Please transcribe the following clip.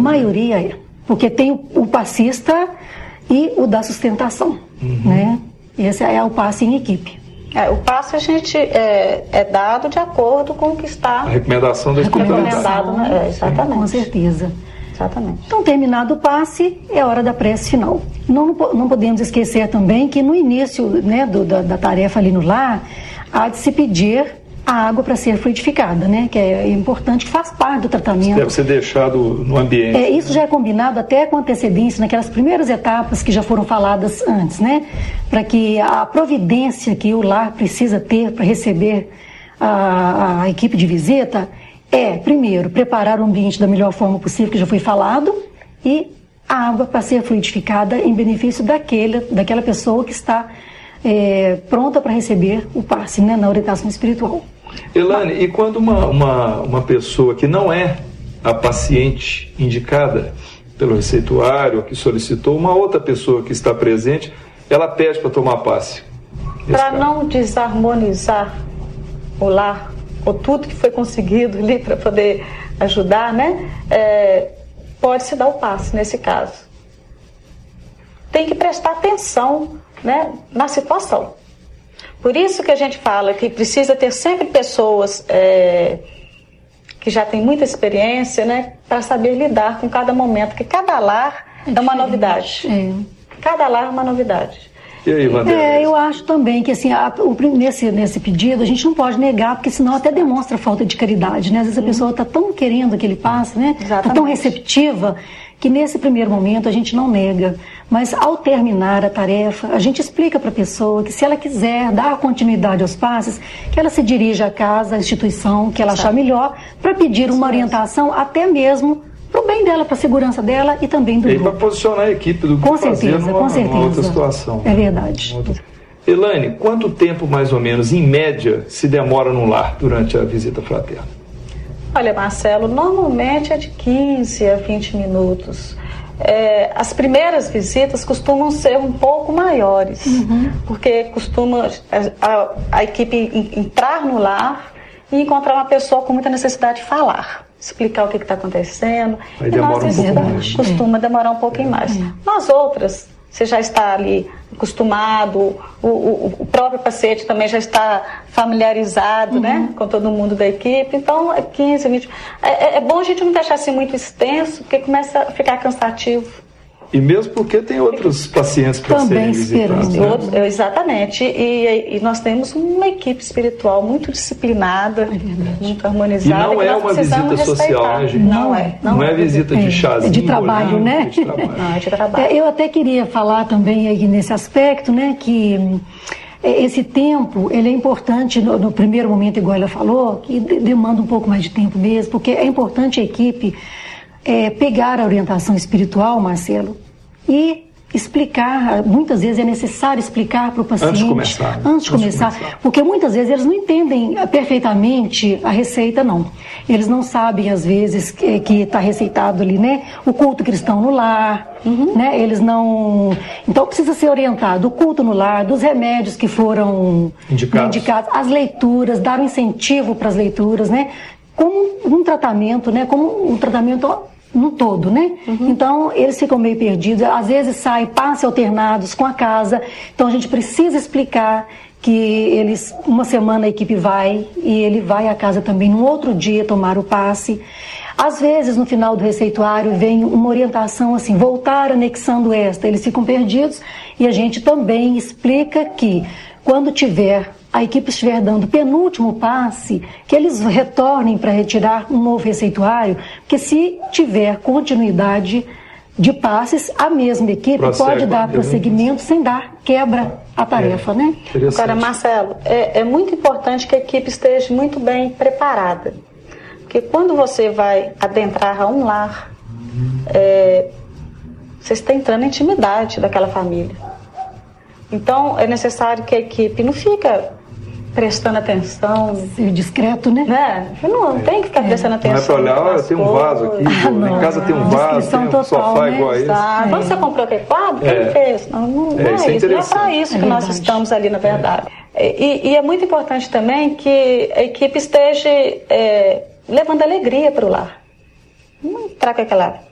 maioria é. Porque tem o passista e o da sustentação, né? Esse é o passe em equipe. O passe a gente é dado de acordo com o que está... A recomendação da recomendado, né? Exatamente. Com certeza. Exatamente. Então, terminado o passe, é hora da prece final. Não podemos esquecer também que no início, né, da tarefa ali no lar, há de se pedir a água para ser fluidificada, né? Que é importante, que faz parte do tratamento. Isso deve ser deixado no ambiente. Isso já é combinado até com antecedência, naquelas primeiras etapas que já foram faladas antes, né? Para que a providência que o lar precisa ter para receber a equipe de visita primeiro, preparar o ambiente da melhor forma possível, que já foi falado, e a água para ser fluidificada em benefício daquela pessoa que está pronta para receber o passe, né, na orientação espiritual. Elane, e quando uma pessoa que não é a paciente indicada pelo receituário, que solicitou, uma outra pessoa que está presente, ela pede para tomar passe? Para não desarmonizar o lar, ou tudo que foi conseguido ali para poder ajudar, né? Pode-se dar o passe nesse caso. Tem que prestar atenção, né, na situação. Por isso que a gente fala que precisa ter sempre pessoas que já têm muita experiência, né, para saber lidar com cada momento, porque cada lar é uma novidade. Cada lar é uma novidade. E aí, Vanderlei? Eu acho também que assim, nesse pedido a gente não pode negar, porque senão até demonstra falta de caridade, né? Às vezes a pessoa está tão querendo que ele passe, né? Está tão receptiva, que nesse primeiro momento a gente não nega. Mas ao terminar a tarefa, a gente explica para a pessoa que se ela quiser dar continuidade aos passes, que ela se dirija à casa, à instituição que ela achar melhor, para pedir uma orientação até mesmo para o bem dela, para a segurança dela e também do grupo. E para posicionar a equipe do grupo numa outra situação. É verdade. Elane, quanto tempo mais ou menos, em média, se demora no lar durante a visita fraterna? Olha, Marcelo, normalmente é de 15 a 20 minutos. As primeiras visitas costumam ser um pouco maiores, porque costuma a equipe entrar no lar e encontrar uma pessoa com muita necessidade de falar, explicar o que está acontecendo. Aí demora um pouco mais. Costuma demorar um pouquinho mais. Nas outras, você já está ali acostumado, o próprio paciente também já está familiarizado, né, com todo mundo da equipe, então 15, 20... É bom a gente não deixar assim muito extenso, porque começa a ficar cansativo. E mesmo porque tem outros pacientes para serem visitados. Né? Exatamente. E nós temos uma equipe espiritual muito disciplinada, muito harmonizada. E não é uma visita social, né, gente? Não é visita de chazinho. De trabalho, né? Não, é de trabalho. Eu até queria falar também aí nesse aspecto, né, que esse tempo, ele é importante no primeiro momento, igual ela falou, que demanda um pouco mais de tempo mesmo, porque é importante a equipe pegar a orientação espiritual, Marcelo, e explicar. Muitas vezes é necessário explicar para o paciente antes de começar, porque muitas vezes eles não entendem perfeitamente a receita, não. Eles não sabem, às vezes, que está receitado ali, né, o culto cristão no lar, né, eles não... Então precisa ser orientado o culto no lar, dos remédios que foram indicados, as leituras, dar um incentivo para as leituras, né, como um tratamento, né, como um tratamento no todo, né? Então, eles ficam meio perdidos, às vezes saem passes alternados com a casa, então a gente precisa explicar que uma semana a equipe vai, e ele vai à casa também no outro dia tomar o passe. Às vezes, no final do receituário, vem uma orientação assim, voltar anexando esta, eles ficam perdidos, e a gente também explica que quando a equipe estiver dando o penúltimo passe, que eles retornem para retirar um novo receituário, porque se tiver continuidade de passes, a mesma equipe pode dar prosseguimento sem dar quebra à tarefa, né? Agora, Marcelo, é muito importante que a equipe esteja muito bem preparada, porque quando você vai adentrar a um lar, você está entrando na intimidade daquela família. Então, é necessário que a equipe não fica prestando atenção. Ser discreto, né? Não tem que ficar prestando atenção. Não é para olhar, tem um vaso aqui, em casa tem um vaso, tem um sofá igual a esse. Quando você comprou aquele quadro, quem fez? Não é isso. Não é para isso que nós estamos ali, na verdade. E é muito importante também que a equipe esteja levando alegria para o lar. Não traga aquela